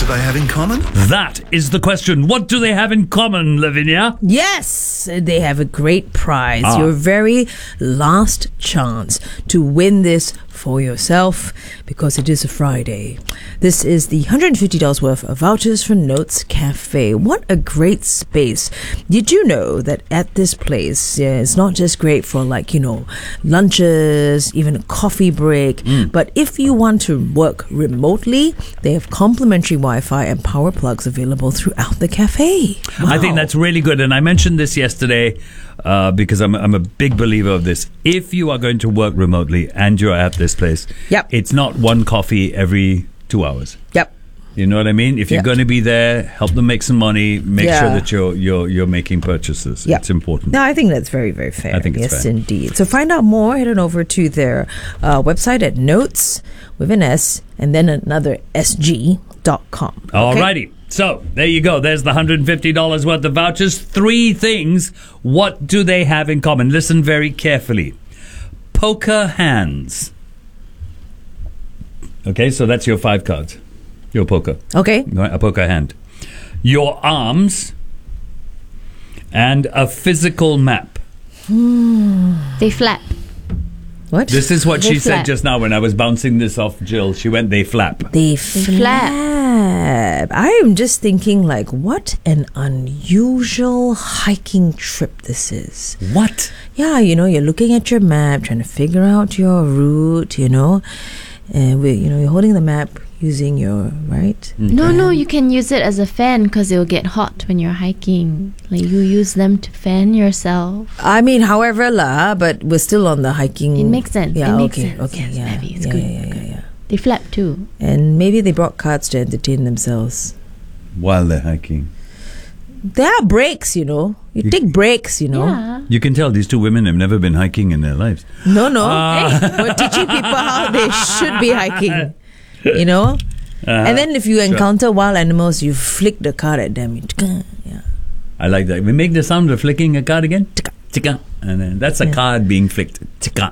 they have in common? That is the question. What do they have in common, Lavinia? Yes, they have a great prize. Your very last chance to win this for yourself, because it is a Friday. This is the $150 worth of vouchers for Notes Cafe. What a great space. Did you know that at this place, it's not just great for lunches, even a coffee break, but if you want to work remotely, they have complimentary Wi-Fi and power plugs available throughout the cafe. Wow. I think that's really good. And I mentioned this yesterday because I'm a big believer of this. If you are going to work remotely and you're at this place, it's not one coffee every 2 hours. Yep. You know what I mean? If you're going to be there, help them make some money. Make sure that you're making purchases. Yep. It's important. No, I think that's very, very fair. I think it's yes, fair. Indeed. So find out more. Head on over to their website at notes with an S and then another SG.com. Okay? Alrighty. So there you go. There's the $150 worth of vouchers. 3 things. What do they have in common? Listen very carefully. Poker hands. Okay, so that's your 5 cards. Your poker. Okay. Right, a poker hand. Your arms and a physical map. They flap. What? This is what They she said flap. just now when I was bouncing this off Jill. She went, they flap. They flap. I am just thinking, what an unusual hiking trip this is. What? Yeah, you're looking at your map, trying to figure out your route, and you're holding the map using your, right? No, you can use it as a fan because it will get hot when you're hiking. Like you use them to fan yourself. I mean, however but we're still on the hiking. It makes sense. Yeah, it makes okay, sense. okay, Yes, yeah. Abby, it's yeah, good. yeah, good. yeah, yeah. They flap too. And maybe they brought cards to entertain themselves. While they're hiking. There are breaks, You take breaks, Yeah. You can tell these 2 women have never been hiking in their lives. No. We're teaching people how they should be hiking. And then if you encounter wild animals, you flick the card at them. Yeah. I like that. We make the sound of flicking a card again. Tika, tika. And then that's a card being flicked. Tika.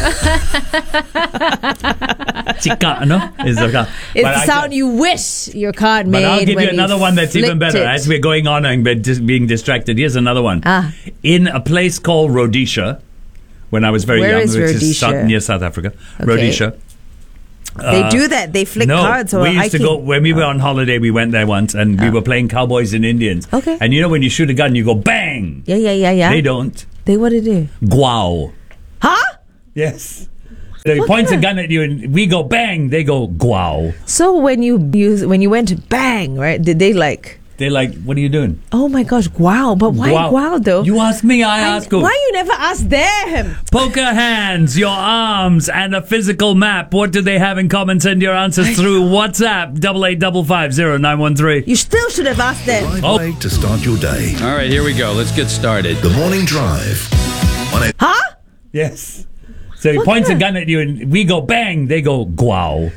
Tika, no? Is the card. It's the sound you wish your card made. But I'll give when you another one that's even flicked better. it. As we're going on and just being distracted, here's another one. In a place called Rhodesia, when I was very Where young, is which is Rhodesia? near South Africa. Okay. Rhodesia. They do that. They flick cards while we used hiking. to go when we were on holiday. We went there once, and we were playing cowboys and Indians. Okay. And when you shoot a gun, you go bang. Yeah. They don't. They what do they do? Guau. Huh? Yes. So he points a gun at you, and we go bang. They go guau. So when you went bang, right? Did they They're like, what are you doing? Oh my gosh, wow! But why wow though? You ask me, I ask who. Why you never ask them? Poker hands, your arms, and a physical map. What do they have in common? Send your answers through WhatsApp 88550913. You still should have asked them. Right way to start your day. All right, here we go. Let's get started. The Morning Drive. Huh? Yes. So he points a gun at you, and we go bang. They go guau.